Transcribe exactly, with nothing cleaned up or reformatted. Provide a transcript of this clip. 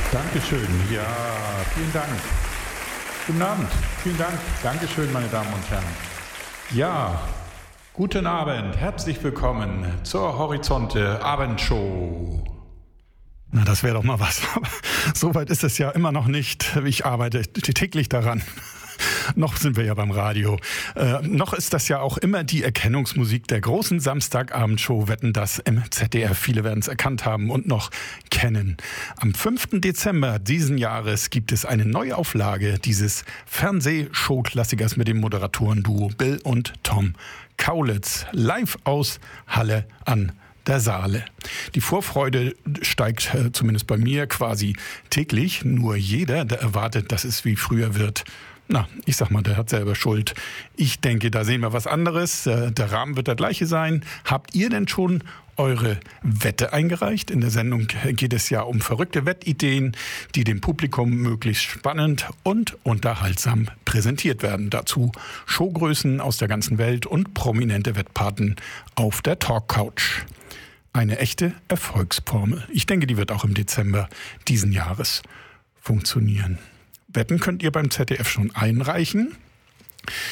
Dankeschön. Ja, vielen Dank. Guten Abend. Vielen Dank. Dankeschön, meine Damen und Herren. Ja, guten Abend. Herzlich willkommen zur Horizonte Abendshow. Na, das wäre doch mal was. Aber so weit ist es ja immer noch nicht. Ich arbeite täglich daran. Noch sind wir ja beim Radio. Äh, noch ist das ja auch immer die Erkennungsmusik der großen Samstagabendshow Wetten, das im Z D F. Viele werden es erkannt haben und noch kennen. Am fünften Dezember diesen Jahres gibt es eine Neuauflage dieses Fernsehshow-Klassikers mit dem Moderatoren-Duo Bill und Tom Kaulitz. Live aus Halle an der Saale. Die Vorfreude steigt äh, zumindest bei mir quasi täglich. Nur jeder, der erwartet, dass es wie früher wird, na, ich sag mal, der hat selber Schuld. Ich denke, da sehen wir was anderes. Der Rahmen wird der gleiche sein. Habt ihr denn schon eure Wette eingereicht? In der Sendung geht es ja um verrückte Wettideen, die dem Publikum möglichst spannend und unterhaltsam präsentiert werden. Dazu Showgrößen aus der ganzen Welt und prominente Wettpaten auf der Talkcouch. Eine echte Erfolgsformel. Ich denke, die wird auch im Dezember diesen Jahres funktionieren. Wetten könnt ihr beim Z D F schon einreichen.